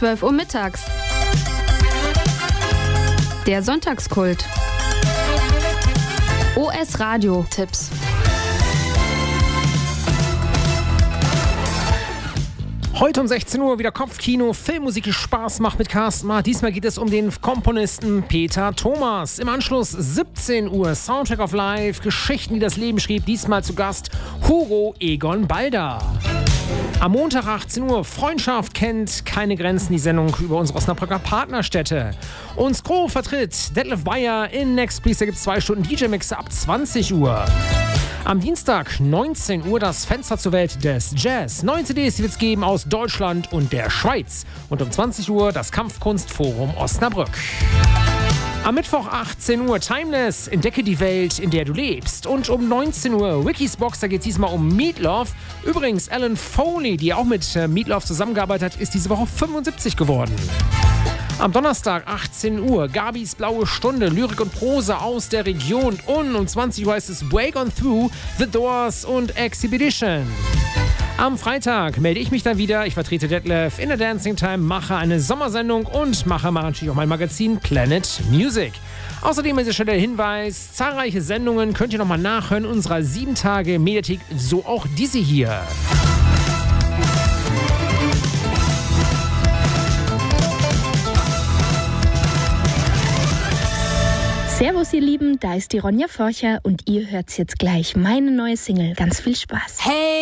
12 Uhr mittags. Der Sonntagskult. OS Radio Tipps. Heute um 16 Uhr wieder Kopfkino, Filmmusik, die Spaß macht mit Carsten Mahr. Diesmal geht es um den Komponisten Peter Thomas. Im Anschluss 17 Uhr Soundtrack of Life, Geschichten, die das Leben schrieb. Diesmal zu Gast Hugo Egon Balder. Am Montag 18 Uhr Freundschaft kennt keine Grenzen, die Sendung über unsere Osnabrücker Partnerstädte. Und Skro vertritt Detlef Bayer in Next Please. Da gibt es 2 Stunden DJ-Mix ab 20 Uhr. Am Dienstag 19 Uhr das Fenster zur Welt des Jazz. 9 CDs wird es geben aus Deutschland und der Schweiz. Und um 20 Uhr das Kampfkunstforum Osnabrück. Am Mittwoch 18 Uhr Timeless, entdecke die Welt, in der du lebst. Und um 19 Uhr Wikis Box, da geht es diesmal um Meatloaf. Übrigens, Alan Foley, die auch mit Meatloaf zusammengearbeitet hat, ist diese Woche 75 geworden. Am Donnerstag 18 Uhr Gabis Blaue Stunde, Lyrik und Prosa aus der Region. Und um 20 Uhr heißt es Break on Through, The Doors und Exhibition. Am Freitag melde ich mich dann wieder. Ich vertrete Detlef in der Dancing Time, mache eine Sommersendung und mache natürlich auch mein Magazin Planet Music. Außerdem an dieser Stelle der Hinweis, zahlreiche Sendungen könnt ihr nochmal nachhören in unserer 7-Tage-Mediathek, so auch diese hier. Servus ihr Lieben, da ist die Ronja Forcher und ihr hört's jetzt gleich meine neue Single. Ganz viel Spaß. Hey!